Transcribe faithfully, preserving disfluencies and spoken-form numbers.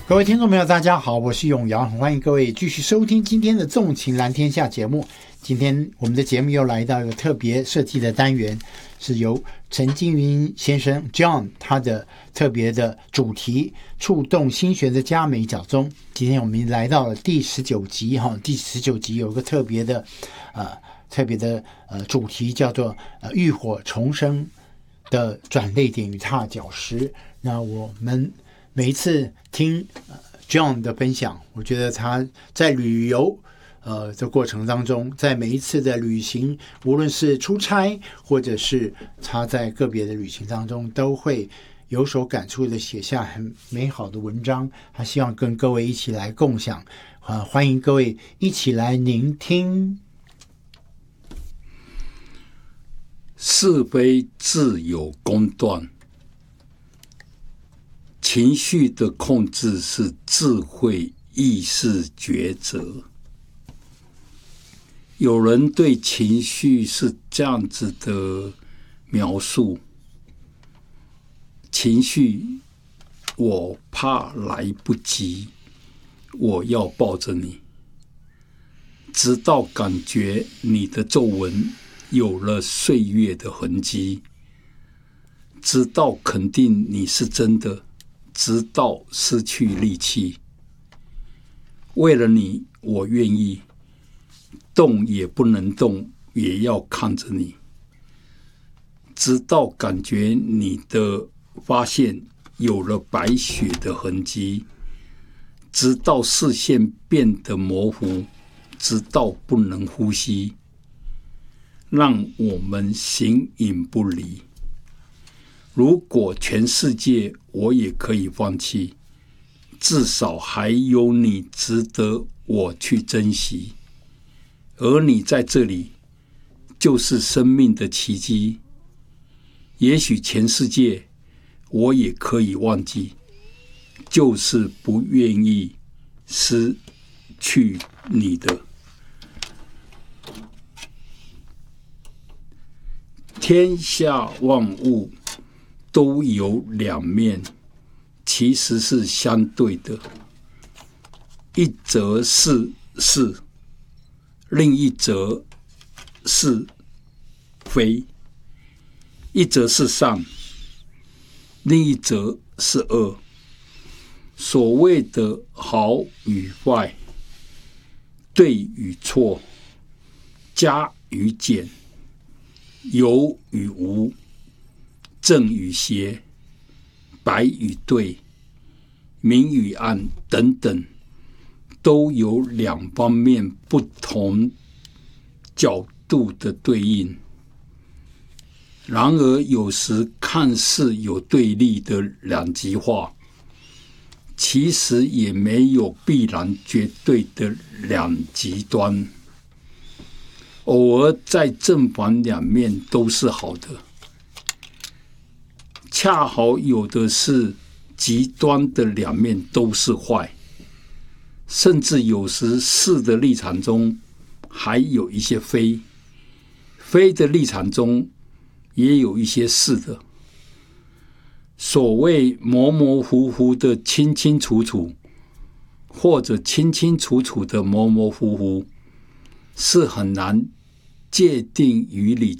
各位听众朋友大家好，我是永尧，欢迎各位继续收听今天的纵情蓝天下节目。今天我们的节目又来到一个特别设计的单元，是由陈金云先生 John 他的特别的主题触动心弦的佳美角中。今天我们来到了第十九集哈，第十九集有一个特别的呃特别的呃主题叫做呃浴火重生的转捩点与踏脚石。那我们每一次听 John 的分享，我觉得他在旅游呃的过程当中，在每一次的旅行，无论是出差或者是他在个别的旅行当中，都会有所感触的写下很美好的文章，他希望跟各位一起来共享，呃，欢迎各位一起来聆听。 是非自有公断，情绪的控制是智慧意识抉择。有人对情绪是这样子的描述：情绪，我怕来不及，我要抱着你，直到感觉你的皱纹有了岁月的痕迹，直到肯定你是真的，直到失去力气。为了你，我愿意动也不能动，也要看着你，直到感觉你的发现有了白雪的痕迹，直到视线变得模糊，直到不能呼吸，让我们形影不离。如果全世界我也可以放弃，至少还有你值得我去珍惜。而你在这里，就是生命的奇迹。也许全世界我也可以忘记，就是不愿意失去你的。天下万物都有两面，其实是相对的，一则是是，另一则是非；一则是善，另一则是恶。所谓的好与坏，对与错，加与减，有与无，正与邪，白与对，明与暗等等，都有两方面不同角度的对应。然而有时看似有对立的两极化，其实也没有必然绝对的两极端，偶尔在正反两面都是好的，恰好有的是极端的两面都是坏，甚至有时是的立场中还有一些非，非的立场中也有一些是的。所谓模模糊糊的清清楚楚，或者清清楚楚的模模糊糊，是很难界定于理